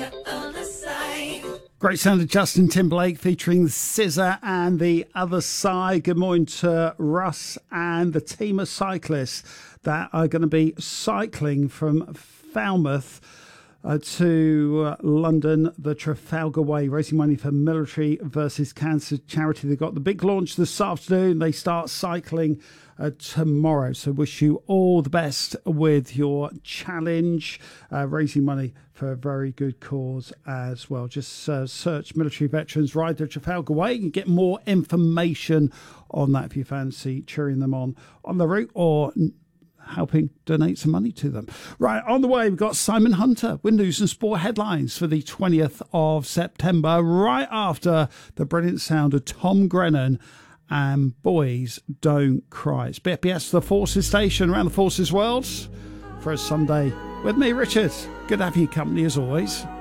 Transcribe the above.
Great sound of Justin Timberlake featuring SZA and The Other Side. Good morning to Russ and the team of cyclists that are going to be cycling from Falmouth to London, the Trafalgar Way, raising money for Military versus Cancer charity. They've got the big launch this afternoon. They start cycling tomorrow. So wish you all the best with your challenge, raising money for a very good cause as well. Just search Military Veterans Ride the Trafalgar Way. You can get more information on that if you fancy cheering them on the route or helping donate some money to them. Right, on the way, we've got Simon Hunter with news and sport headlines for the 20th of September, right after the brilliant sound of Tom Grennan and Boys Don't Cry. It's BFBS, the Forces Station, around the Forces world for a Sunday with me, Richard. Good to have your company as always.